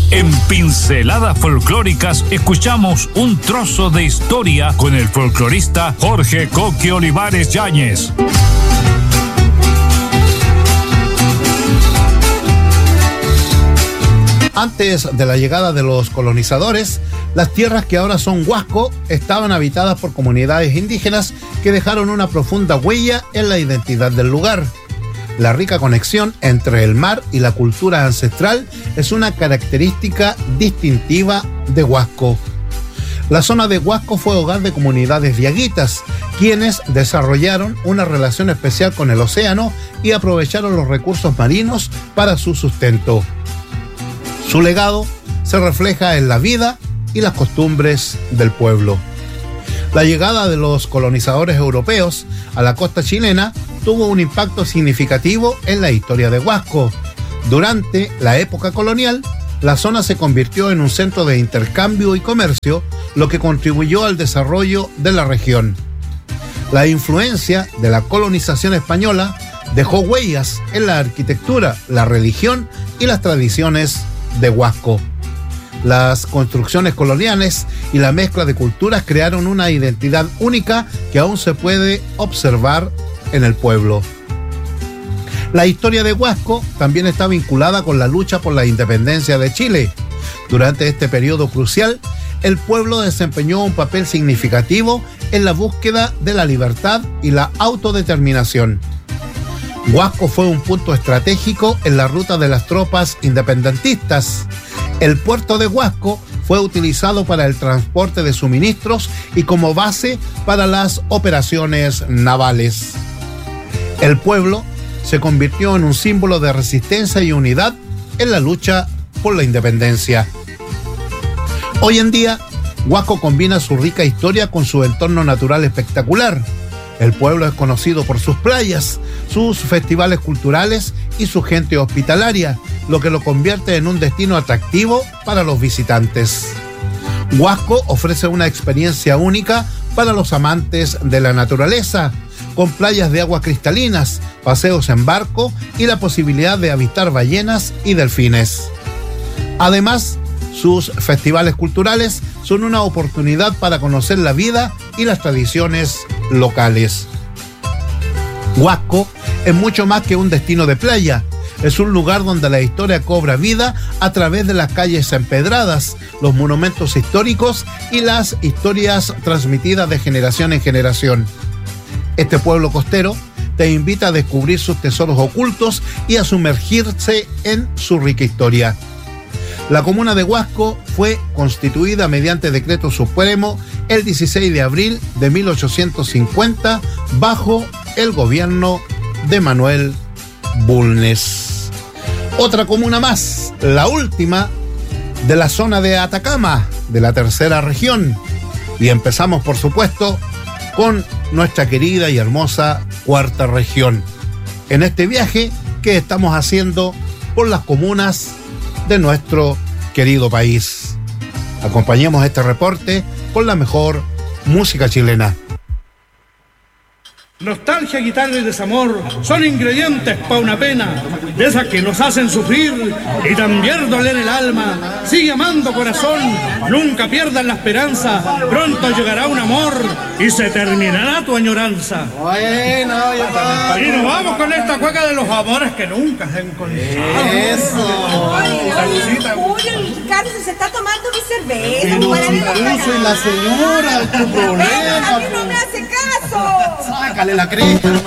En Pinceladas Folclóricas escuchamos un trozo de historia con el folclorista Jorge Coqui Olivares Yáñez. Antes de la llegada de los colonizadores, las tierras que ahora son Huasco estaban habitadas por comunidades indígenas que dejaron una profunda huella en la identidad del lugar. La rica conexión entre el mar y la cultura ancestral es una característica distintiva de Huasco. La zona de Huasco fue hogar de comunidades diaguitas, quienes desarrollaron una relación especial con el océano y aprovecharon los recursos marinos para su sustento. Su legado se refleja en la vida y las costumbres del pueblo. La llegada de los colonizadores europeos a la costa chilena tuvo un impacto significativo en la historia de Huasco. Durante la época colonial, la zona se convirtió en un centro de intercambio y comercio, lo que contribuyó al desarrollo de la región. La influencia de la colonización española dejó huellas en la arquitectura, la religión y las tradiciones de Huasco. Las construcciones coloniales y la mezcla de culturas crearon una identidad única que aún se puede observar en el pueblo. La historia de Huasco también está vinculada con la lucha por la independencia de Chile. Durante este periodo crucial, el pueblo desempeñó un papel significativo en la búsqueda de la libertad y la autodeterminación. Huasco fue un punto estratégico en la ruta de las tropas independentistas. El puerto de Huasco fue utilizado para el transporte de suministros y como base para las operaciones navales. El pueblo se convirtió en un símbolo de resistencia y unidad en la lucha por la independencia. Hoy en día, Huasco combina su rica historia con su entorno natural espectacular. El pueblo es conocido por sus playas, sus festivales culturales y su gente hospitalaria, lo que lo convierte en un destino atractivo para los visitantes. Huasco ofrece una experiencia única para los amantes de la naturaleza, con playas de aguas cristalinas, paseos en barco y la posibilidad de avistar ballenas y delfines. Además, sus festivales culturales son una oportunidad para conocer la vida y las tradiciones locales. Huasco es mucho más que un destino de playa. Es un lugar donde la historia cobra vida a través de las calles empedradas, los monumentos históricos y las historias transmitidas de generación en generación. Este pueblo costero te invita a descubrir sus tesoros ocultos y a sumergirse en su rica historia. La comuna de Huasco fue constituida mediante decreto supremo el 16 de abril de 1850 bajo el gobierno de Manuel Bulnes. Otra comuna más, la última de la zona de Atacama, de la tercera región. Y empezamos, por supuesto, con nuestra querida y hermosa cuarta región. En este viaje que estamos haciendo por las comunas de nuestro querido país. Acompañemos este reporte con la mejor música chilena. Nostalgia, guitarra y desamor son ingredientes pa' una pena, de esas que nos hacen sufrir y también doler el alma. Sigue amando, corazón, nunca pierdas la esperanza, pronto llegará un amor y se terminará tu añoranza. Bueno, y nos vamos con esta cueca de los amores que nunca se han encontrado. Eso. Julio, el Ricardo se está tomando mi cerveza. Pero y la señora, tu problema. A mí no me hace caso. Sácale la cresta.